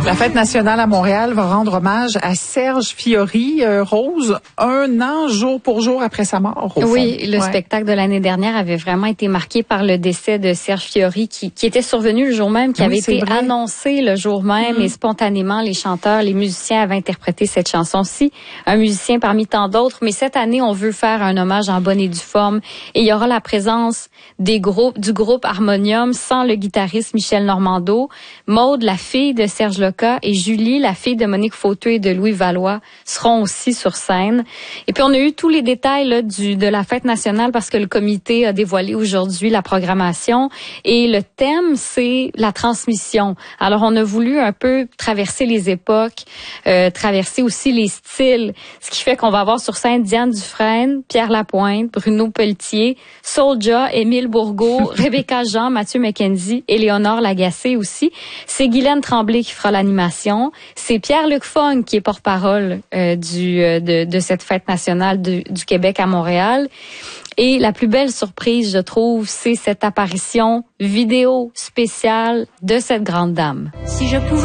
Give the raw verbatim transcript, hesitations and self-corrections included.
La Fête nationale à Montréal va rendre hommage à Serge Fiori, euh, Rose, un an jour pour jour après sa mort. Au oui, fond. le ouais. spectacle de l'année dernière avait vraiment été marqué par le décès de Serge Fiori qui, qui était survenu le jour même, qui oui, avait été vrai. annoncé le jour même mmh. et spontanément les chanteurs, les musiciens avaient interprété cette chanson-ci. Un musicien parmi tant d'autres, mais cette année on veut faire un hommage en bonne et due forme et il y aura la présence des groupes, du groupe Harmonium sans le guitariste Michel Normando, Maude, la fille de Serge Leca et Julie, la fille de Monique Fauteux et de Louis Valois, seront aussi sur scène. Et puis, on a eu tous les détails là, du, de la fête nationale parce que le comité a dévoilé aujourd'hui la programmation. Et le thème, c'est la transmission. Alors, on a voulu un peu traverser les époques, euh, traverser aussi les styles, ce qui fait qu'on va avoir sur scène Diane Dufresne, Pierre Lapointe, Bruno Pelletier, Soulja, Émile Bourgault, Rebecca Jean, Mathieu McKenzie et Léonore Lagacé aussi. C'est Guylaine Tremblay qui fera l'animation. C'est Pierre-Luc Fong qui est porte-parole euh, du euh, de, de cette fête nationale du, du Québec à Montréal. Et la plus belle surprise, je trouve, c'est cette apparition vidéo spéciale de cette grande dame. Si je pouvais